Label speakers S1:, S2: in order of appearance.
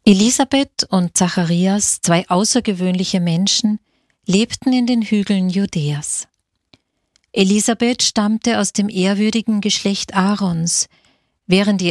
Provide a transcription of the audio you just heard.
S1: Elisabeth und Zacharias, zwei außergewöhnliche Menschen, lebten in den Hügeln Judäas. Elisabeth stammte aus dem ehrwürdigen Geschlecht Aarons, während ihr